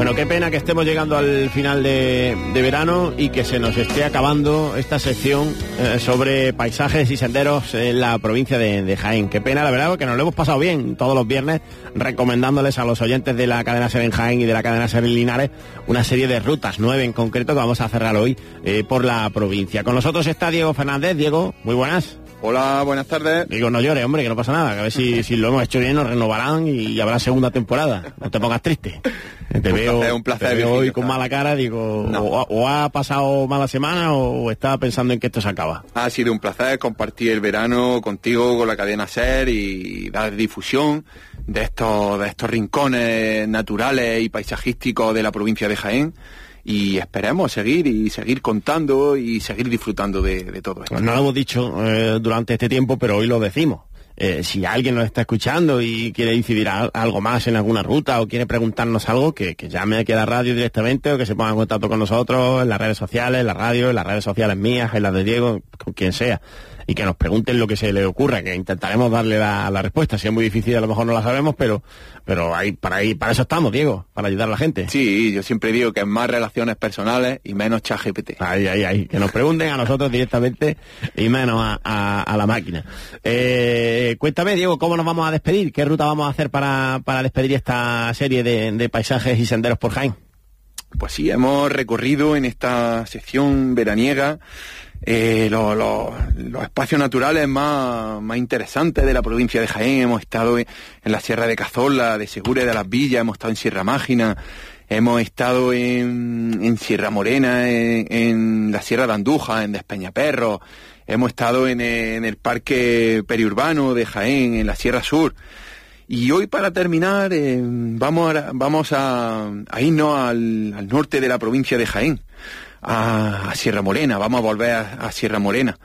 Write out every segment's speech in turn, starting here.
Bueno, qué pena que estemos llegando al final de verano y que se nos esté acabando esta sección sobre paisajes y senderos en la provincia de Jaén. Qué pena, la verdad, porque nos lo hemos pasado bien todos los viernes recomendándoles a los oyentes de la cadena SER en Jaén y de la cadena SER en Linares una serie de rutas, 9 en concreto, que vamos a cerrar hoy por la provincia. Con nosotros está Diego Fernández. Diego, muy buenas. Hola, buenas tardes. Digo, no llores, hombre, que no pasa nada, que a ver si lo hemos hecho bien, nos renovarán y habrá segunda temporada. No te pongas triste. Te veo, un placer, te veo hoy con mala cara, digo, no. o ha pasado mala semana o estaba pensando en que esto se acaba. Ha sido un placer compartir el verano contigo, con la cadena SER y dar difusión de estos rincones naturales y paisajísticos de la provincia de Jaén. Y esperemos seguir contando y seguir disfrutando de todo esto. Pues no lo hemos dicho durante este tiempo, pero hoy lo decimos. Si alguien nos está escuchando y quiere incidir algo más en alguna ruta o quiere preguntarnos algo, que llame aquí a la radio directamente o que se ponga en contacto con nosotros en las redes sociales, en la radio, en las redes sociales mías, en las de Diego, con quien sea. Y que nos pregunten lo que se le ocurra, que intentaremos darle la respuesta. Si es muy difícil, a lo mejor no la sabemos, pero para eso estamos, Diego, para ayudar a la gente. Sí, yo siempre digo que es más relaciones personales y menos ChatGPT. Ahí, que nos pregunten a nosotros directamente y menos a la máquina. Cuéntame, Diego, ¿cómo nos vamos a despedir? ¿Qué ruta vamos a hacer para despedir esta serie de paisajes y senderos por Jaén? Pues sí, hemos recorrido en esta sección veraniega los espacios naturales más interesantes de la provincia de Jaén. Hemos estado en la Sierra de Cazorla, de Segura de las Villas, hemos estado en Sierra Mágina, hemos estado en Sierra Morena, en la Sierra de Andújar, en Despeñaperros, hemos estado en el Parque Periurbano de Jaén, en la Sierra Sur. Y hoy, para terminar, vamos a irnos al norte de la provincia de Jaén, a Sierra Morena. Vamos a volver a Sierra Morena.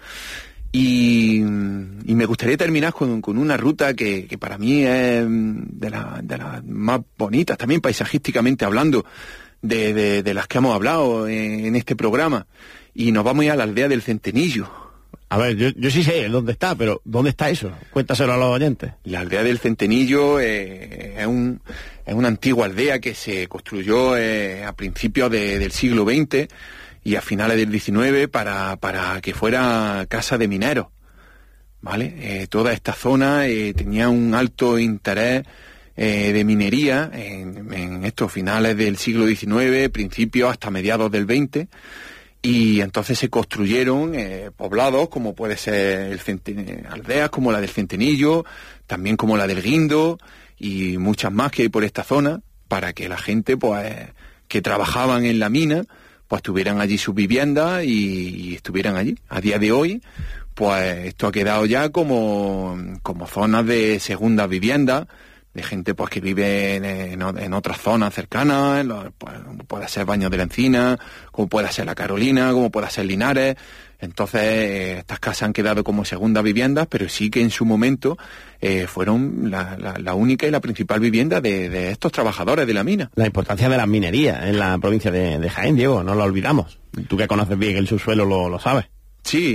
Y me gustaría terminar con una ruta que para mí es de las más bonitas, también paisajísticamente hablando, de las que hemos hablado en este programa. Y nos vamos a ir a la aldea del Centenillo. A ver, yo sí sé dónde está, pero ¿dónde está eso? Cuéntaselo a los oyentes. La aldea del Centenillo es una antigua aldea que se construyó a principios del siglo XX y a finales del XIX para que fuera casa de mineros, ¿vale? Toda esta zona tenía un alto interés de minería en estos finales del siglo XIX, principios hasta mediados del XX. Y entonces se construyeron poblados como puede ser aldeas como la del Centenillo, también como la del Guindo y muchas más que hay por esta zona, para que la gente pues que trabajaban en la mina pues tuvieran allí sus viviendas y estuvieran allí. A día de hoy pues esto ha quedado ya como zonas de segundas viviendas, de gente pues que vive en otras zonas cercanas, pues, puede ser Baños de la Encina, como puede ser La Carolina, como puede ser Linares. Entonces estas casas han quedado como segundas viviendas, pero sí que en su momento fueron la única y la principal vivienda de estos trabajadores de la mina. La importancia de la minería en la provincia de Jaén, Diego, no lo olvidamos. Tú que conoces bien el subsuelo lo sabes. Sí,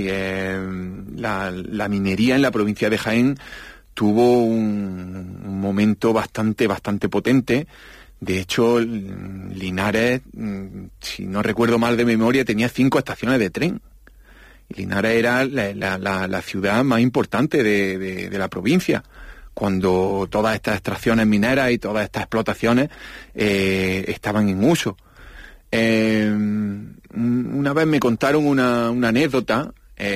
la minería en la provincia de Jaén tuvo un momento bastante potente. De hecho, Linares, si no recuerdo mal de memoria, tenía 5 estaciones de tren. Y Linares era la ciudad más importante de la provincia, cuando todas estas extracciones mineras y todas estas explotaciones estaban en uso. Una vez me contaron una anécdota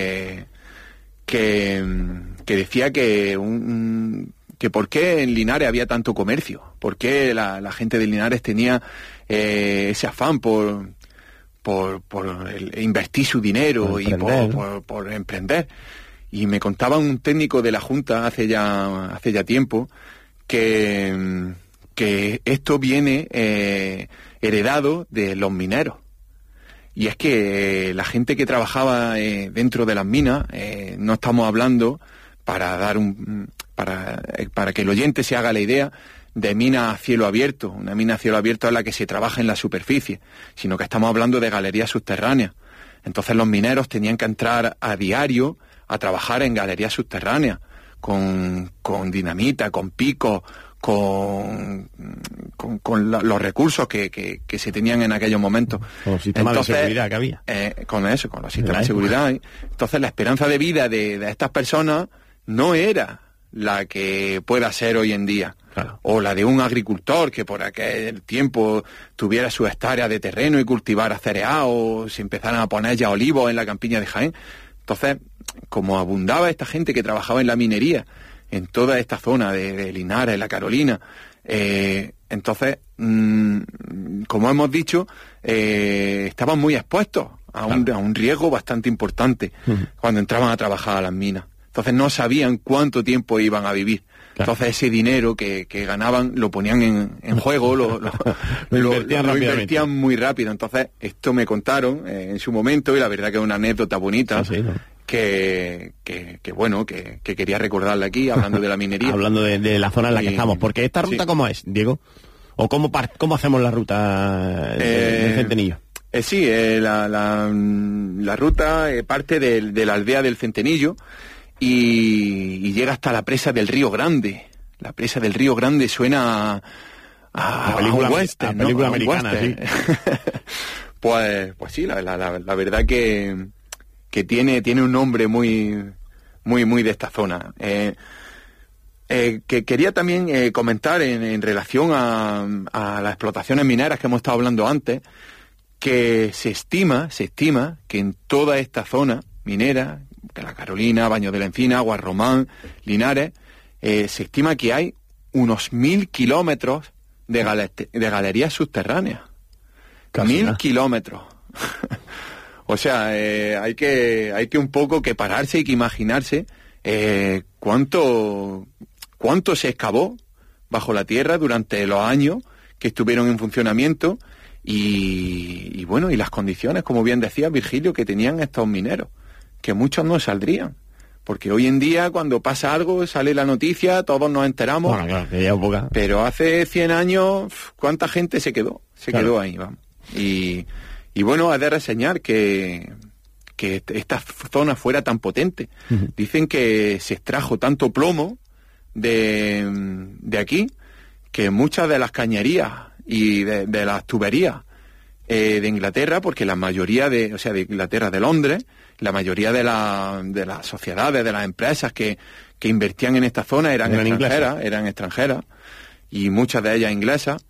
que decía que por qué en Linares había tanto comercio, por qué la gente de Linares tenía ese afán por invertir su dinero y por emprender. Y me contaba un técnico de la Junta hace ya tiempo que esto viene heredado de los mineros. Y es que la gente que trabajaba dentro de las minas, no estamos hablando para que el oyente se haga la idea de mina a cielo abierto. Una mina a cielo abierto es la que se trabaja en la superficie, sino que estamos hablando de galerías subterráneas. Entonces los mineros tenían que entrar a diario a trabajar en galerías subterráneas, con dinamita, con picos, los recursos que se tenían en aquellos momentos. Con los sistemas de seguridad que había. Con los sistemas de seguridad. Entonces la esperanza de vida de estas personas no era la que pueda ser hoy en día. Claro. O la de un agricultor que por aquel tiempo tuviera su hectárea de terreno y cultivara cereal, o se empezaran a poner ya olivos en la campiña de Jaén. Entonces, como abundaba esta gente que trabajaba en la minería, en toda esta zona de Linares, la Carolina, entonces, como hemos dicho, estaban muy expuestos a un riesgo bastante importante cuando entraban a trabajar a las minas. Entonces no sabían cuánto tiempo iban a vivir. Claro. Entonces ese dinero que ganaban lo ponían en juego, lo invertían muy rápido. Entonces esto me contaron en su momento, y la verdad que es una anécdota bonita. Sí, ¿no? Que quería recordarle aquí, hablando de la minería. Hablando de la zona en la que estamos. Porque esta ruta, ¿cómo es, Diego? ¿O cómo hacemos la ruta del Centenillo? La ruta parte de la aldea del Centenillo y llega hasta la presa del Río Grande. La presa del Río Grande suena a película americana, sí. Pues sí, la verdad que tiene un nombre muy de esta zona. Que quería también comentar en relación a las explotaciones mineras que hemos estado hablando antes, que se estima que en toda esta zona minera, que la Carolina, Baños de la Encina, Guarromán, Linares, se estima que hay unos 1.000 kilómetros de galerías subterráneas. 1.000 kilómetros. O sea, hay que un poco que pararse y que imaginarse cuánto se excavó bajo la tierra durante los años que estuvieron en funcionamiento y las condiciones, como bien decía Virgilio, que tenían estos mineros, que muchos no saldrían. Porque hoy en día, cuando pasa algo, sale la noticia, todos nos enteramos. Bueno, claro, que ya poca. Pero hace 100 años, ¿cuánta gente se quedó? Quedó ahí, vamos. Y bueno, hay de reseñar que esta zona fuera tan potente. Dicen que se extrajo tanto plomo de aquí, que muchas de las cañerías y de las tuberías de Inglaterra, porque la mayoría de Inglaterra, de Londres, la mayoría de las sociedades, de las empresas que invertían en esta zona eran extranjeras, y muchas de ellas inglesas.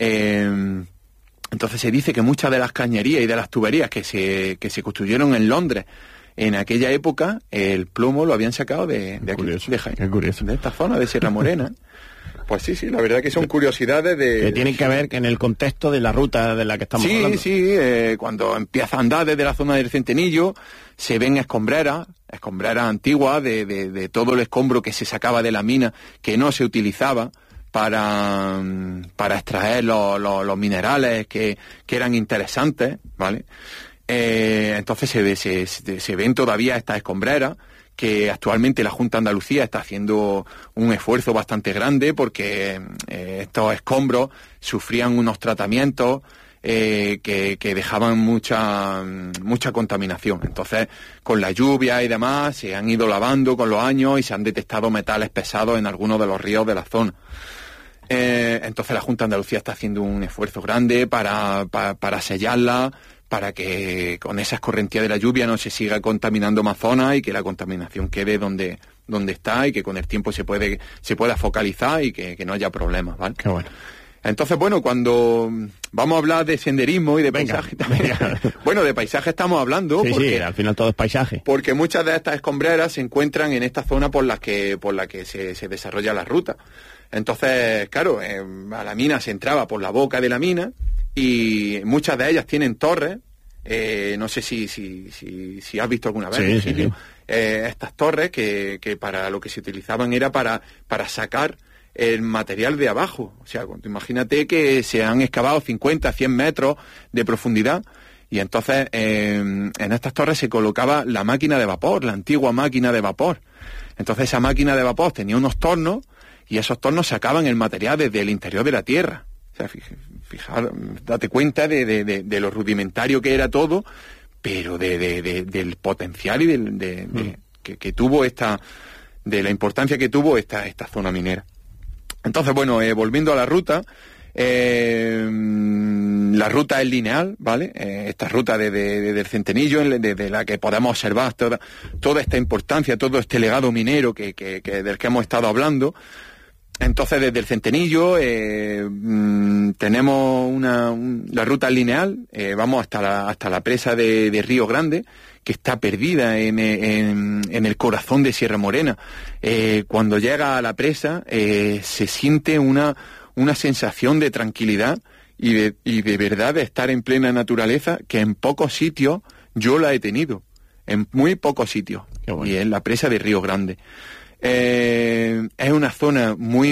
Entonces se dice que muchas de las cañerías y de las tuberías que se construyeron en Londres en aquella época, el plomo lo habían sacado de aquí, de Jaén, de esta zona de Sierra Morena. Pues sí, la verdad que son curiosidades que tienen que ver en el contexto de la ruta de la que estamos hablando. Sí, cuando empieza a andar desde la zona del Centenillo, se ven escombreras antiguas de todo el escombro que se sacaba de la mina, que no se utilizaba para extraer los minerales que eran interesantes, ¿vale? Entonces se ven todavía estas escombreras, que actualmente la Junta de Andalucía está haciendo un esfuerzo bastante grande porque estos escombros sufrían unos tratamientos que dejaban mucha contaminación. Entonces, con la lluvia y demás, se han ido lavando con los años y se han detectado metales pesados en algunos de los ríos de la zona. Entonces la Junta de Andalucía está haciendo un esfuerzo grande para sellarla, para que con esa escorrentía de la lluvia no se siga contaminando más zonas y que la contaminación quede donde está, y que con el tiempo se pueda focalizar y que no haya problemas, ¿vale? Qué bueno. Entonces, bueno, cuando vamos a hablar de senderismo y de paisaje también, bueno, de paisaje estamos hablando, sí, porque al final todo es paisaje. Porque muchas de estas escombreras se encuentran en esta zona por la que se desarrolla la ruta. Entonces, claro, a la mina se entraba por la boca de la mina, y muchas de ellas tienen torres. No sé si has visto alguna vez, sí. Estas torres que para lo que se utilizaban era para sacar el material de abajo. O sea, imagínate que se han excavado 50, 100 metros de profundidad, y entonces en estas torres se colocaba la máquina de vapor, la antigua máquina de vapor. Entonces esa máquina de vapor tenía unos tornos, y esos tornos sacaban el material desde el interior de la tierra. O sea, date cuenta de lo rudimentario que era todo, pero del potencial y que tuvo de la importancia que tuvo esta zona minera. Entonces, bueno, volviendo a la ruta, la ruta es lineal, ¿vale? Esta ruta desde el Centenillo, desde la que podemos observar toda esta importancia, todo este legado minero del que hemos estado hablando. Entonces, desde el Centenillo tenemos la ruta lineal, vamos hasta la presa de Río Grande, que está perdida en el corazón de Sierra Morena. Cuando llega a la presa se siente una sensación de tranquilidad y de verdad de estar en plena naturaleza, que en pocos sitios yo la he tenido, en muy pocos sitios. Qué bueno. Y es la presa de Río Grande. Es una zona muy,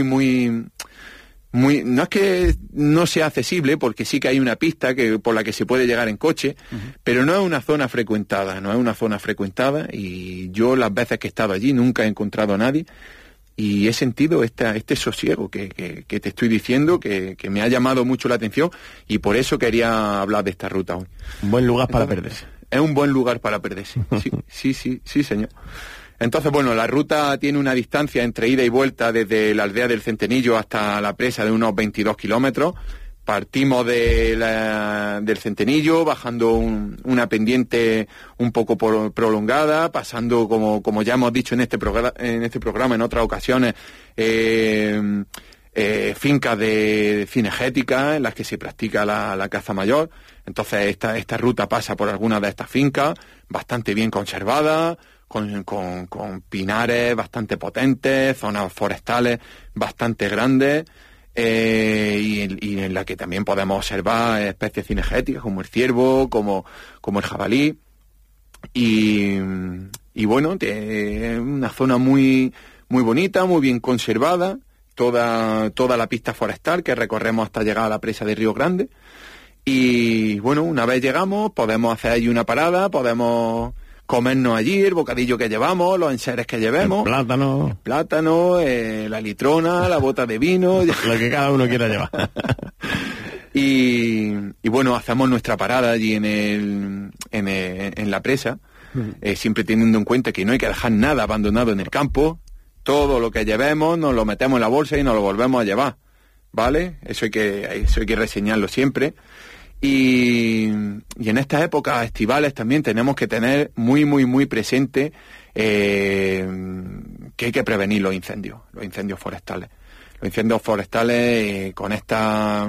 no es que no sea accesible, porque sí que hay una pista por la que se puede llegar en coche, pero no es una zona frecuentada, y yo las veces que he estado allí nunca he encontrado a nadie, y he sentido este sosiego que te estoy diciendo, que me ha llamado mucho la atención, y por eso quería hablar de esta ruta hoy. Un buen lugar para perderse. Es un buen lugar para perderse, sí, señor. Entonces, bueno, la ruta tiene una distancia entre ida y vuelta desde la aldea del Centenillo hasta la presa de unos 22 kilómetros. Partimos del Centenillo, bajando una pendiente un poco prolongada, pasando, como ya hemos dicho en este programa en otras ocasiones, fincas de cinegética en las que se practica la caza mayor. Entonces, esta ruta pasa por algunas de estas fincas, bastante bien conservadas, con pinares bastante potentes, zonas forestales bastante grandes, y en la que también podemos observar especies cinegéticas como el ciervo, como el jabalí, y bueno, es una zona muy, muy bonita, muy bien conservada, toda la pista forestal que recorremos hasta llegar a la presa de Río Grande. Y bueno, una vez llegamos, podemos hacer allí una parada, podemos comernos allí el bocadillo que llevamos, los enseres que llevemos. El plátano, la litrona, la bota de vino. Lo que cada uno quiera llevar. Y bueno, hacemos nuestra parada allí en la presa, siempre teniendo en cuenta que no hay que dejar nada abandonado en el campo. Todo lo que llevemos nos lo metemos en la bolsa y nos lo volvemos a llevar, ¿vale? Eso hay que reseñarlo siempre. Y en estas épocas estivales también tenemos que tener muy, muy, muy presente que hay que prevenir los incendios forestales. Los incendios forestales con esta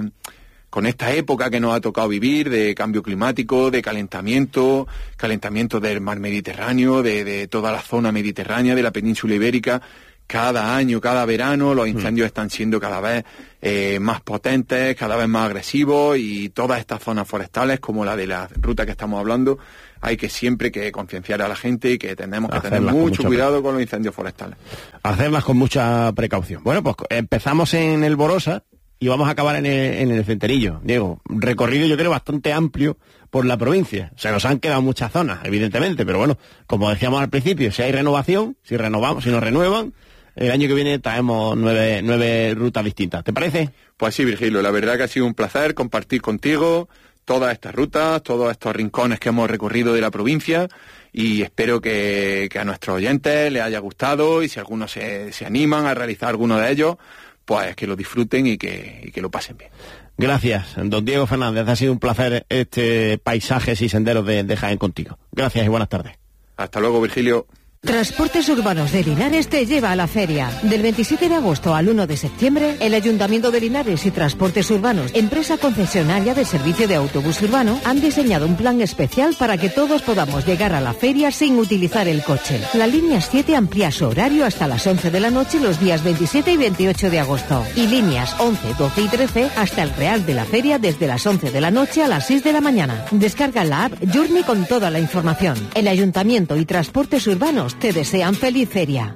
época que nos ha tocado vivir de cambio climático, de calentamiento del mar Mediterráneo, de toda la zona mediterránea, de la península ibérica. Cada año, cada verano, los incendios están siendo cada vez más potentes, cada vez más agresivos, y todas estas zonas forestales, como la de la ruta que estamos hablando, hay que siempre que concienciar a la gente y que tenemos que tener mucho cuidado con los incendios forestales. Hacerlas con mucha precaución. Bueno, pues empezamos en el Borosa y vamos a acabar en el Centenillo. Diego, recorrido yo creo bastante amplio por la provincia. Se nos han quedado muchas zonas, evidentemente, pero bueno, como decíamos al principio, si hay renovación, si nos renuevan, el año que viene traemos 9 rutas distintas. ¿Te parece? Pues sí, Virgilio, la verdad que ha sido un placer compartir contigo todas estas rutas, todos estos rincones que hemos recorrido de la provincia, y espero que a nuestros oyentes les haya gustado, y si algunos se animan a realizar alguno de ellos, pues que lo disfruten y que lo pasen bien. Gracias, don Diego Fernández. Ha sido un placer este Paisajes y Senderos de Jaén contigo. Gracias y buenas tardes. Hasta luego, Virgilio. Transportes Urbanos de Linares te lleva a la feria. Del 27 de agosto al 1 de septiembre, el Ayuntamiento de Linares y Transportes Urbanos, empresa concesionaria de servicio de autobús urbano, han diseñado un plan especial para que todos podamos llegar a la feria sin utilizar el coche. La línea 7 amplía su horario hasta las 11 de la noche los días 27 y 28 de agosto. Y líneas 11, 12 y 13 hasta el Real de la Feria desde las 11 de la noche a las 6 de la mañana. Descarga la app Journey con toda la información. El Ayuntamiento y Transportes Urbanos te desean feliz feria.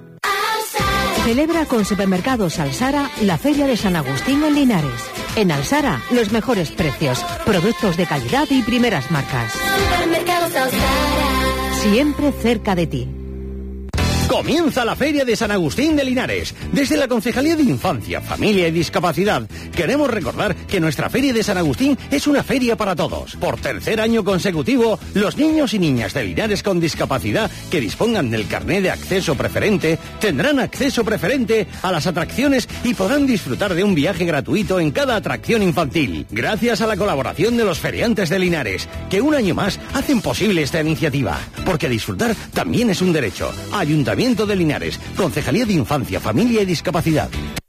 Celebra con Supermercados Alsara la Feria de San Agustín en Linares. En Alsara, los mejores precios, productos de calidad y primeras marcas. Siempre cerca de ti. Comienza la Feria de San Agustín de Linares. Desde la Concejalía de Infancia, Familia y Discapacidad, queremos recordar que nuestra Feria de San Agustín es una feria para todos. Por tercer año consecutivo, los niños y niñas de Linares con discapacidad que dispongan del carné de acceso preferente tendrán acceso preferente a las atracciones y podrán disfrutar de un viaje gratuito en cada atracción infantil. Gracias a la colaboración de los feriantes de Linares, que un año más hacen posible esta iniciativa. Porque disfrutar también es un derecho. Ayuntamiento de Linares, Concejalía de Infancia, Familia y Discapacidad.